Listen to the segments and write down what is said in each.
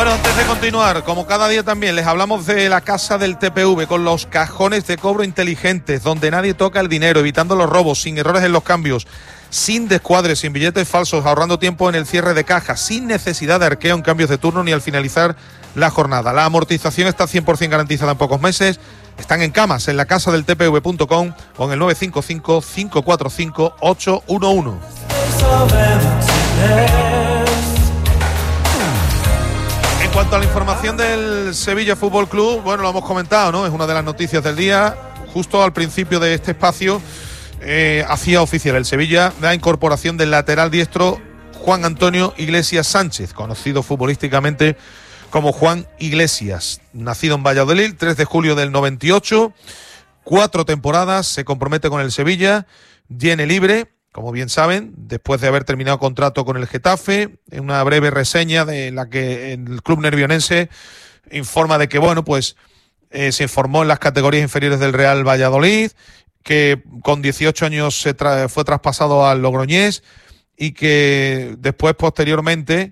Bueno, antes de continuar, como cada día también, les hablamos de la casa del TPV con los cajones de cobro inteligentes, donde nadie toca el dinero, evitando los robos, sin errores en los cambios, sin descuadres, sin billetes falsos, ahorrando tiempo en el cierre de caja, sin necesidad de arqueo en cambios de turno ni al finalizar la jornada. La amortización está 100% garantizada en pocos meses. Están en Camas, en la casa del TPV.com o en el 955-545-811. En cuanto a la información del Sevilla Fútbol Club, bueno, lo hemos comentado, ¿no? Es una de las noticias del día. Justo al principio de este espacio hacía oficial el Sevilla la incorporación del lateral diestro Juan Antonio Iglesias Sánchez, conocido futbolísticamente como Juan Iglesias, nacido en Valladolid, 3 de julio del 98, 4 temporadas, se compromete con el Sevilla, viene libre, como bien saben, después de haber terminado contrato con el Getafe. En una breve reseña de la que el club nervionense informa de que, bueno, pues se formó en las categorías inferiores del Real Valladolid, que con 18 años fue traspasado al Logroñés y que después, posteriormente,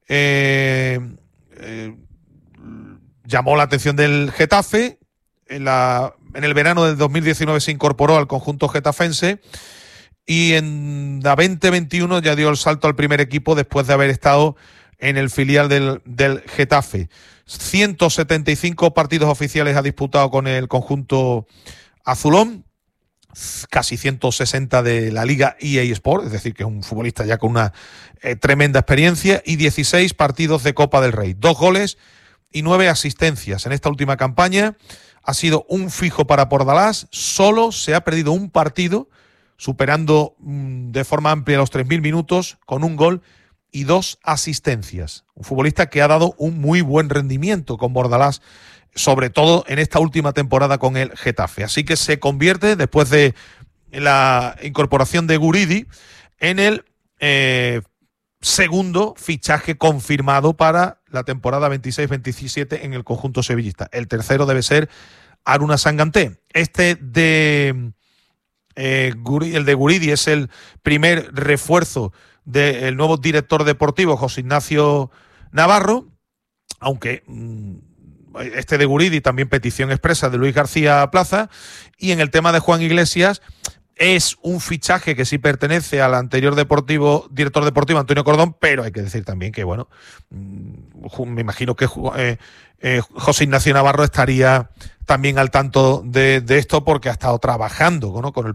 llamó la atención del Getafe. En el verano del 2019 se incorporó al conjunto getafense y en la 2021 ya dio el salto al primer equipo después de haber estado en el filial del Getafe. 175 partidos oficiales ha disputado con el conjunto azulón, casi 160 de la Liga EA Sport, es decir, que es un futbolista ya con una tremenda experiencia, y 16 partidos de Copa del Rey, 2 goles y 9 asistencias. En esta última campaña ha sido un fijo para Bordalás, solo se ha perdido un partido, superando de forma amplia los 3.000 minutos, con un gol y 2 asistencias. Un futbolista que ha dado un muy buen rendimiento con Bordalás, sobre todo en esta última temporada con el Getafe. Así que se convierte, después de la incorporación de Guridi, en el segundo fichaje confirmado para la temporada 26-27 en el conjunto sevillista. El tercero debe ser Aruna Sanganté. El de Guridi es el primer refuerzo del nuevo director deportivo, José Ignacio Navarro, aunque este de Guridi también petición expresa de Luis García Plaza. Y en el tema de Juan Iglesias, es un fichaje que sí pertenece al anterior director deportivo Antonio Cordón, pero hay que decir también que, bueno, me imagino que José Ignacio Navarro estaría también al tanto de esto, porque ha estado trabajando, ¿no?, con el